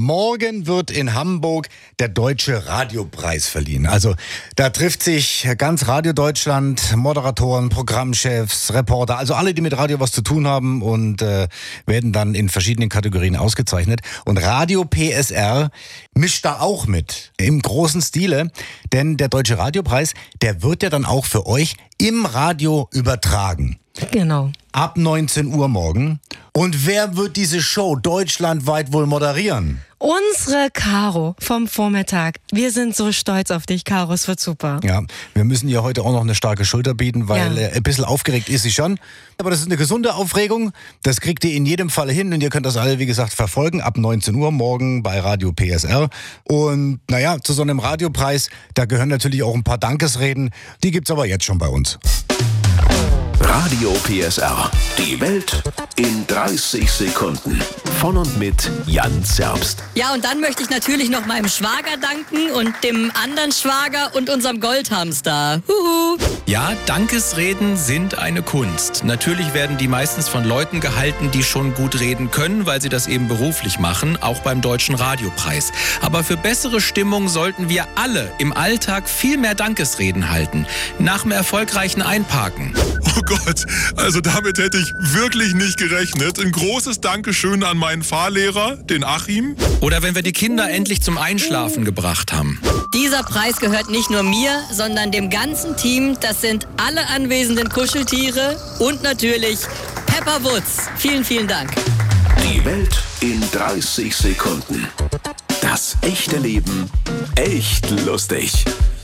Morgen wird in Hamburg der Deutsche Radiopreis verliehen. Also da trifft sich ganz Radio Deutschland, Moderatoren, Programmchefs, Reporter, also alle, die mit Radio was zu tun haben und werden dann in verschiedenen Kategorien ausgezeichnet. Und Radio PSR mischt da auch mit, im großen Stile, denn der Deutsche Radiopreis, der wird ja dann auch für euch im Radio übertragen. Genau. Ab 19 Uhr morgen. Und wer wird diese Show deutschlandweit wohl moderieren? Unsere Caro vom Vormittag. Wir sind so stolz auf dich, Caro. Es wird super. Ja, wir müssen ihr heute auch noch eine starke Schulter bieten, weil ein bisschen aufgeregt ist sie schon. Aber das ist eine gesunde Aufregung. Das kriegt ihr in jedem Fall hin. Und ihr könnt das alle, wie gesagt, verfolgen. Ab 19 Uhr morgen bei Radio PSR. Und naja, zu so einem Radiopreis, da gehören natürlich auch ein paar Dankesreden. Die gibt's aber jetzt schon bei uns. Radio PSR. Die Welt in 30 Sekunden. Von und mit Jan Zerbst. Ja, und dann möchte ich natürlich noch meinem Schwager danken und dem anderen Schwager und unserem Goldhamster. Huhu. Ja, Dankesreden sind eine Kunst. Natürlich werden die meistens von Leuten gehalten, die schon gut reden können, weil sie das eben beruflich machen, auch beim Deutschen Radiopreis. Aber für bessere Stimmung sollten wir alle im Alltag viel mehr Dankesreden halten. Nach dem erfolgreichen Einparken. Oh Gott, also damit hätte ich wirklich nicht gerechnet. Ein großes Dankeschön an meinen Fahrlehrer, den Achim. Oder wenn wir die Kinder endlich zum Einschlafen gebracht haben. Dieser Preis gehört nicht nur mir, sondern dem ganzen Team. Das sind alle anwesenden Kuscheltiere und natürlich Pepper Woods. Vielen, vielen Dank. Die Welt in 30 Sekunden. Das echte Leben echt lustig.